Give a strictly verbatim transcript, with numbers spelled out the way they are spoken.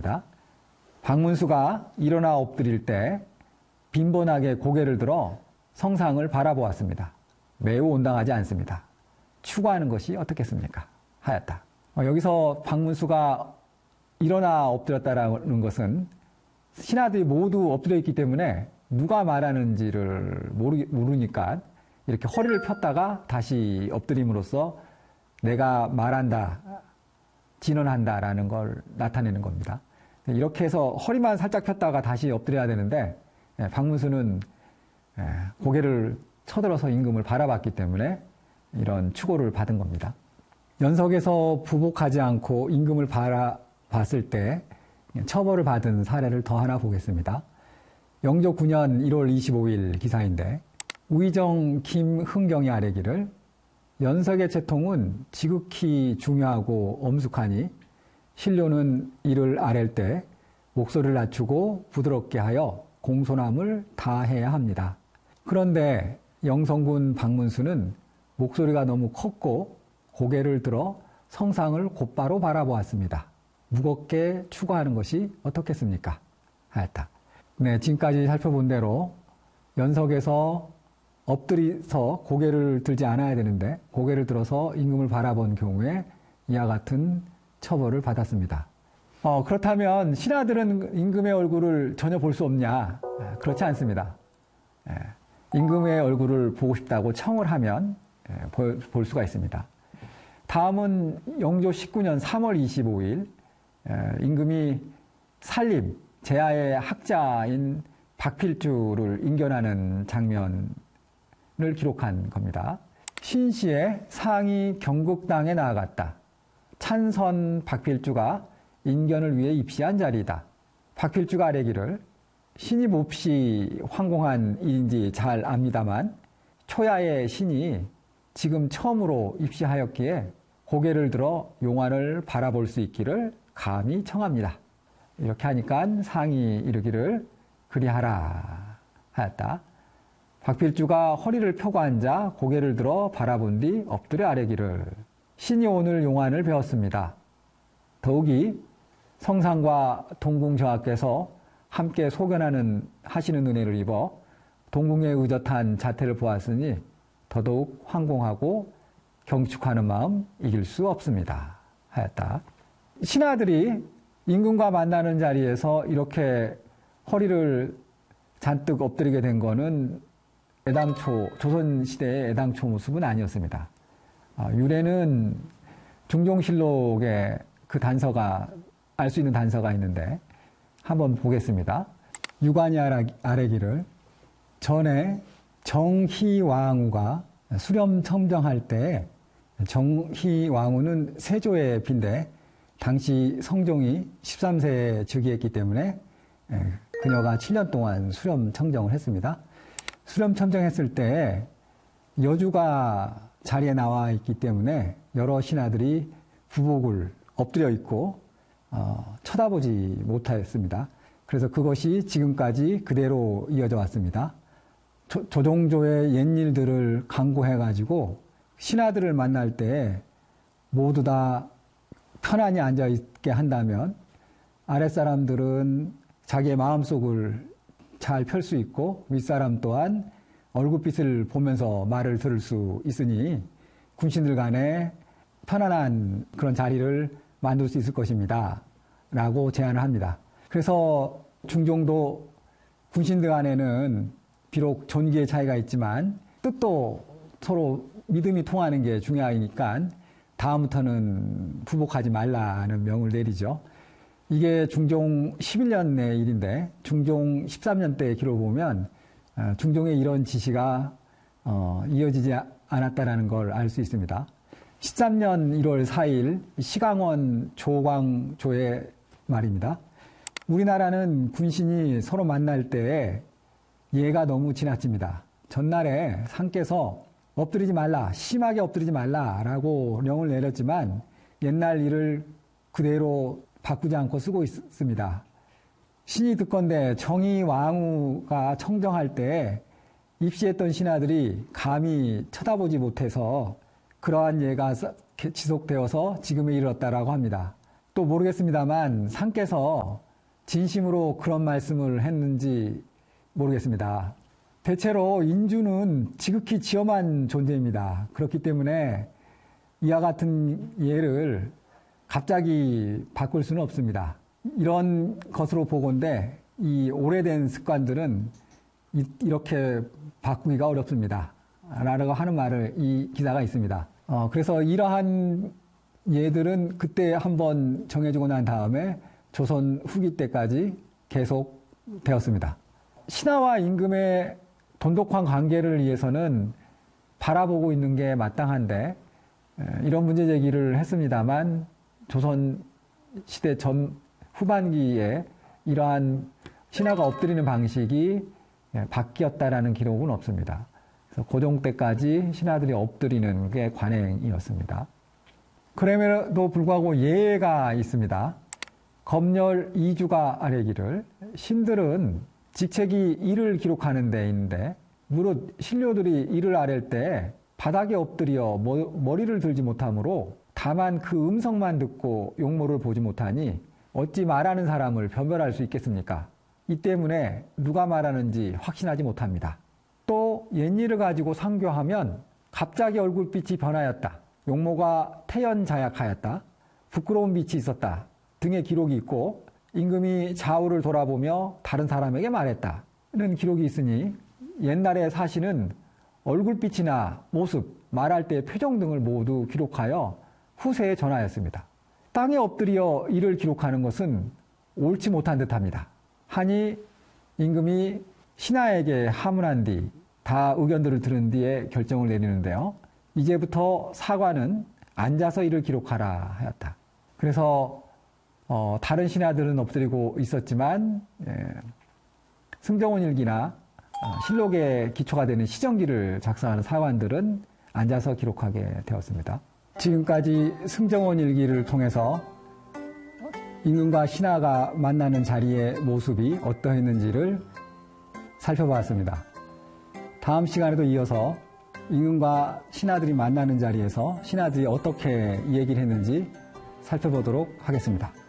겁니다. 박문수가 일어나 엎드릴 때 빈번하게 고개를 들어 성상을 바라보았습니다. 매우 온당하지 않습니다. 추구하는 것이 어떻겠습니까? 하였다. 여기서 박문수가 일어나 엎드렸다라는 것은 신하들이 모두 엎드려 있기 때문에 누가 말하는지를 모르, 모르니까 이렇게 허리를 폈다가 다시 엎드림으로써 내가 말한다, 진언한다라는 걸 나타내는 겁니다. 이렇게 해서 허리만 살짝 폈다가 다시 엎드려야 되는데 박문수는 고개를 쳐들어서 임금을 바라봤기 때문에 이런 추고를 받은 겁니다. 연석에서 부복하지 않고 임금을 바라봤을 때 처벌을 받은 사례를 더 하나 보겠습니다. 영조 구 년 일월 이십오일 기사인데 우의정 김흥경이 아뢰기를 연석의 채통은 지극히 중요하고 엄숙하니 신료는 이를 아랠 때 목소리를 낮추고 부드럽게 하여 공손함을 다해야 합니다. 그런데 영성군 박문수는 목소리가 너무 컸고 고개를 들어 성상을 곧바로 바라보았습니다. 무겁게 추구하는 것이 어떻겠습니까? 하였다. 네, 지금까지 살펴본 대로 연석에서 엎드려서 고개를 들지 않아야 되는데 고개를 들어서 임금을 바라본 경우에 이와 같은 처벌을 받았습니다. 어, 그렇다면 신하들은 임금의 얼굴을 전혀 볼 수 없냐? 그렇지 않습니다. 예, 임금의 얼굴을 보고 싶다고 청을 하면 예, 볼, 볼 수가 있습니다. 다음은 영조 십구 년 삼월 이십오일 예, 임금이 산림, 제하의 학자인 박필주를 인견하는 장면을 기록한 겁니다. 신시의 상이 경국당에 나아갔다. 찬선 박필주가 인견을 위해 입시한 자리이다. 박필주가 아뢰기를 신이 몹시 황공한 일인지 잘 압니다만 초야의 신이 지금 처음으로 입시하였기에 고개를 들어 용안을 바라볼 수 있기를 감히 청합니다. 이렇게 하니까 상이 이르기를 그리하라 하였다. 박필주가 허리를 펴고 앉아 고개를 들어 바라본 뒤 엎드려 아뢰기를 신이 오늘 용안을 배웠습니다. 더욱이 성상과 동궁 저하께서 함께 소견하는 하시는 은혜를 입어 동궁의 의젓한 자태를 보았으니 더더욱 황공하고 경축하는 마음 이길 수 없습니다. 하였다. 신하들이 임금과 만나는 자리에서 이렇게 허리를 잔뜩 엎드리게 된 거는 애당초, 조선시대의 애당초 모습은 아니었습니다. 유래는 중종실록에 그 단서가, 알 수 있는 단서가 있는데 한번 보겠습니다. 유관이 아뢰기를 전에 정희왕후가 수렴청정할 때 정희왕후는 세조의 빈데 당시 성종이 십삼 세에 즉위했기 때문에 그녀가 칠 년 동안 수렴청정을 했습니다. 수렴청정했을 때 여주가 자리에 나와 있기 때문에 여러 신하들이 부복을 엎드려 있고 어, 쳐다보지 못하였습니다. 그래서 그것이 지금까지 그대로 이어져 왔습니다. 조, 조종조의 옛일들을 강구해가지고 신하들을 만날 때 모두 다 편안히 앉아있게 한다면 아랫사람들은 자기의 마음속을 잘 펼 수 있고 윗사람 또한 얼굴빛을 보면서 말을 들을 수 있으니 군신들 간에 편안한 그런 자리를 만들 수 있을 것입니다. 라고 제안을 합니다. 그래서 중종도 군신들 간에는 비록 존귀의 차이가 있지만 뜻도 서로 믿음이 통하는 게 중요하니까 다음부터는 부복하지 말라는 명을 내리죠. 이게 중종 십일 년의 일인데 중종 십삼 년 때 기록을 보면 중종의 이런 지시가 이어지지 않았다는 걸 알 수 있습니다. 십삼 년 일월 사일 시강원 조광조의 말입니다. 우리나라는 군신이 서로 만날 때에 예가 너무 지나칩니다. 전날에 상께서 엎드리지 말라, 심하게 엎드리지 말라라고 명을 내렸지만 옛날 일을 그대로 바꾸지 않고 쓰고 있습니다. 신이 듣건대 정의왕후가 청정할 때 입시했던 신하들이 감히 쳐다보지 못해서 그러한 예가 지속되어서 지금에 이르렀다라고 합니다. 또 모르겠습니다만 상께서 진심으로 그런 말씀을 했는지 모르겠습니다. 대체로 인주는 지극히 지엄한 존재입니다. 그렇기 때문에 이와 같은 예를 갑자기 바꿀 수는 없습니다. 이런 것으로 보건대 이 오래된 습관들은 이, 이렇게 바꾸기가 어렵습니다. 라고 하는 말을 이 기사가 있습니다. 어, 그래서 이러한 예들은 그때 한번 정해주고 난 다음에 조선 후기 때까지 계속 되었습니다. 신하와 임금의 돈독한 관계를 위해서는 바라보고 있는 게 마땅한데 이런 문제 제기를 했습니다만 조선 시대 전 후반기에 이러한 신하가 엎드리는 방식이 바뀌었다라는 기록은 없습니다. 그래서 고종 때까지 신하들이 엎드리는 게 관행이었습니다. 그럼에도 불구하고 예가 있습니다. 검열 이주가 아래기를 신들은 직책이 일을 기록하는 데인데 무릇 신료들이 일을 아랠 때 바닥에 엎드려 머리를 들지 못하므로 다만 그 음성만 듣고 용모를 보지 못하니 어찌 말하는 사람을 변별할 수 있겠습니까? 이 때문에 누가 말하는지 확신하지 못합니다. 또 옛일을 가지고 상교하면 갑자기 얼굴빛이 변하였다. 용모가 태연자약하였다. 부끄러운 빛이 있었다. 등의 기록이 있고 임금이 좌우를 돌아보며 다른 사람에게 말했다. 이런 기록이 있으니 옛날의 사신은 얼굴빛이나 모습, 말할 때의 표정 등을 모두 기록하여 후세에 전하였습니다. 땅에 엎드려 이를 기록하는 것은 옳지 못한 듯합니다. 하니 임금이 신하에게 하문한 뒤 다 의견들을 들은 뒤에 결정을 내리는데요. 이제부터 사관은 앉아서 이를 기록하라 하였다. 그래서 어, 다른 신하들은 엎드리고 있었지만 예, 승정원 일기나 어, 실록의 기초가 되는 시정기를 작성하는 사관들은 앉아서 기록하게 되었습니다. 지금까지 승정원 일기를 통해서 임금과 신하가 만나는 자리의 모습이 어떠했는지를 살펴보았습니다. 다음 시간에도 이어서 임금과 신하들이 만나는 자리에서 신하들이 어떻게 얘기를 했는지 살펴보도록 하겠습니다.